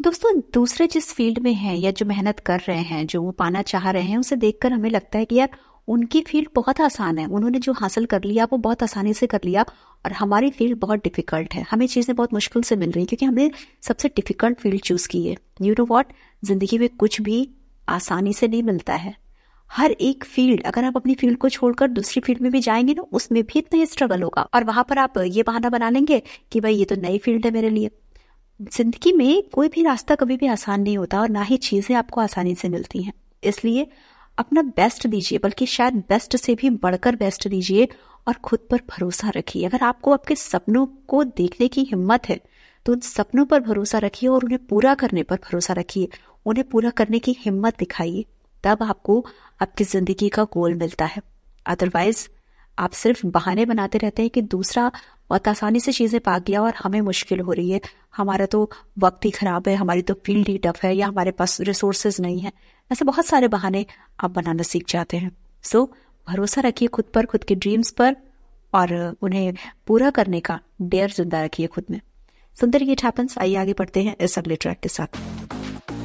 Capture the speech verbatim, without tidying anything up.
दोस्तों, दूसरे जिस फील्ड में हैं या जो मेहनत कर रहे हैं, जो वो पाना चाह रहे हैं, उसे देखकर हमें लगता है कि यार उनकी फील्ड बहुत आसान है, उन्होंने जो हासिल कर लिया वो बहुत आसानी से कर लिया, और हमारी फील्ड बहुत डिफिकल्ट है, हमें चीज़ें बहुत मुश्किल से मिल रही क्योंकि हमने सबसे डिफिकल्ट फील्ड चूज की है। यू नो व्हाट, जिंदगी में कुछ भी आसानी से नहीं मिलता है। हर एक फील्ड, अगर आप अपनी फील्ड को छोड़कर दूसरी फील्ड में भी जाएंगे ना, उसमें भी इतना ही स्ट्रगल होगा, और वहां पर आप ये बहाना बना लेंगे कि भाई ये तो नई फील्ड है मेरे लिए। जिंदगी में कोई भी रास्ता कभी भी आसान नहीं होता, और ना ही चीजें आपको आसानी से मिलती हैं। इसलिए अपना बेस्ट दीजिए, बल्कि शायद बेस्ट से भी बढ़कर बेस्ट दीजिए, और खुद पर भरोसा रखिए। अगर आपको आपके सपनों को देखने की हिम्मत है तो उन सपनों पर भरोसा रखिए और उन्हें पूरा करने पर भरोसा रखिए, उन्हें पूरा करने की हिम्मत दिखाइए, तब आपको आपकी जिंदगी का गोल मिलता है। अदरवाइज आप सिर्फ बहाने बनाते रहते हैं कि दूसरा बहुत आसानी से चीजें पा गया और हमें मुश्किल हो रही है, हमारा तो वक्त ही खराब है, हमारी तो फील्ड ही टफ है, या हमारे पास रिसोर्सेज नहीं है। ऐसे बहुत सारे बहाने आप बनाना सीख जाते हैं। सो so, भरोसा रखिए खुद पर, खुद के ड्रीम्स पर, और उन्हें पूरा करने का डेयर जिंदा रखिए खुद में। सुंदर इट हैपेंस। आइए आगे बढ़ते हैं इस अगले ट्रैक के साथ।